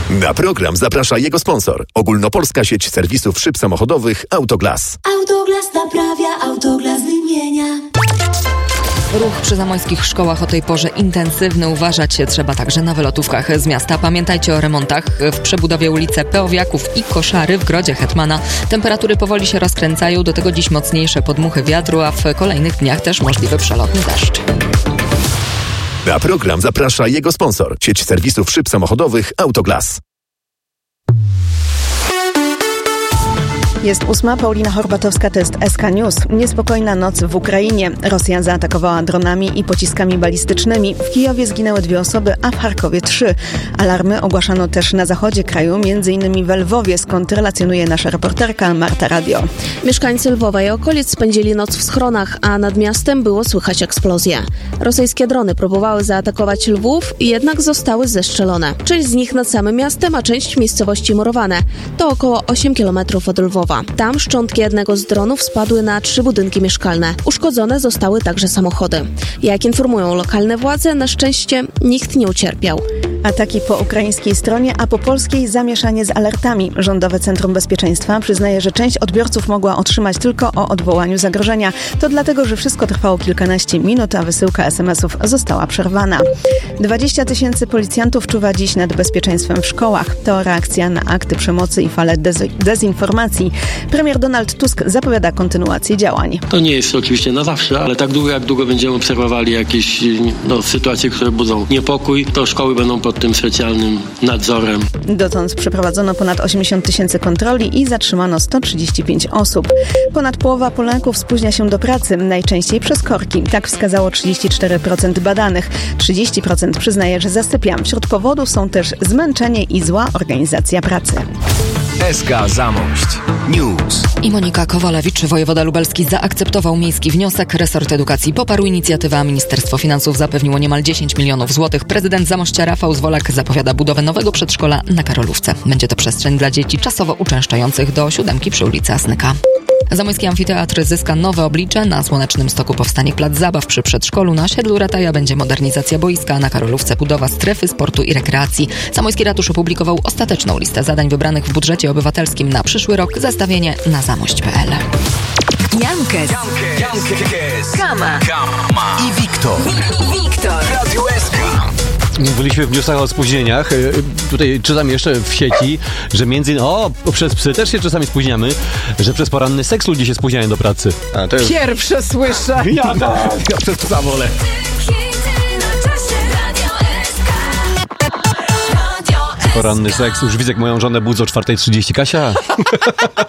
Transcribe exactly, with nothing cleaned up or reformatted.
Na program zaprasza jego sponsor. Ogólnopolska sieć serwisów szyb samochodowych Autoglas. Autoglas naprawia, Autoglas wymienia. Ruch przy zamojskich szkołach o tej porze intensywny. Uważać się trzeba także na wylotówkach z miasta. Pamiętajcie o remontach. W przebudowie ulicy Peowiaków i Koszary w Grodzie Hetmana. Temperatury powoli się rozkręcają. Do tego dziś mocniejsze podmuchy wiatru, a w kolejnych dniach też możliwy przelotny deszcz. Na program zaprasza jego sponsor. Sieć serwisów szyb samochodowych Autoglas. Jest ósma, Paulina Horbatowska, to jest S K News. Niespokojna noc w Ukrainie. Rosja zaatakowała dronami i pociskami balistycznymi. W Kijowie zginęły dwie osoby, a w Charkowie trzy. Alarmy ogłaszano też na zachodzie kraju, między innymi w Lwowie, skąd relacjonuje nasza reporterka Marta Radio. Mieszkańcy Lwowa i okolic spędzili noc w schronach, a nad miastem było słychać eksplozje. Rosyjskie drony próbowały zaatakować Lwów, jednak zostały zestrzelone. Część z nich nad samym miastem, a część w miejscowości Murowane. To około osiem kilometrów od Lwowa. Tam szczątki jednego z dronów spadły na trzy budynki mieszkalne. Uszkodzone zostały także samochody. Jak informują lokalne władze, na szczęście nikt nie ucierpiał. Ataki po ukraińskiej stronie, a po polskiej zamieszanie z alertami. Rządowe Centrum Bezpieczeństwa przyznaje, że część odbiorców mogła otrzymać tylko o odwołaniu zagrożenia. To dlatego, że wszystko trwało kilkanaście minut, a wysyłka es em esów została przerwana. dwadzieścia tysięcy policjantów czuwa dziś nad bezpieczeństwem w szkołach. To reakcja na akty przemocy i falę dez- dezinformacji. Premier Donald Tusk zapowiada kontynuację działań. To nie jest oczywiście na zawsze, ale tak długo jak długo będziemy obserwowali jakieś no, sytuacje, które budzą niepokój, to szkoły będą pod tym specjalnym nadzorem. Dotąd przeprowadzono ponad osiemdziesiąt tysięcy kontroli i zatrzymano sto trzydzieści pięć osób. Ponad połowa Polaków spóźnia się do pracy, najczęściej przez korki. Tak wskazało trzydzieści cztery procent badanych. trzydzieści procent przyznaje, że zasypia. Wśród powodów są też zmęczenie i zła organizacja pracy. S K Zamość News. I Monika Kowalewicz, wojewoda lubelski, zaakceptował miejski wniosek. Resort edukacji poparł inicjatywę, a Ministerstwo Finansów zapewniło niemal dziesięć milionów złotych. Prezydent Zamościa Rafał Zwolak zapowiada budowę nowego przedszkola na Karolówce. Będzie to przestrzeń dla dzieci czasowo uczęszczających do siódemki przy ulicy Asnyka. Zamojski Amfiteatr zyska nowe oblicze. Na Słonecznym Stoku powstanie plac zabaw przy przedszkolu. Na osiedlu Rataja będzie modernizacja boiska, a na Karolówce budowa strefy sportu i rekreacji. Zamojski Ratusz opublikował ostateczną listę zadań wybranych w budżecie obywatelskim na przyszły rok. Zestawienie na zamość kropka pe el. Jankes, Jankes, Kama, Kama i Wiktor. Wiktor, Radio S K. Byliśmy w newsach o spóźnieniach. Tutaj czytam jeszcze w sieci, że między innymi, o, przez psy też się czasami spóźniamy, że przez poranny seks ludzie się spóźniają do pracy. A, to jest... Pierwsze słyszę. Ja, tak, ja przez psa wolę. Poranny seks. Już widzę, jak moją żonę budzą o czwarta trzydzieści. Kasia?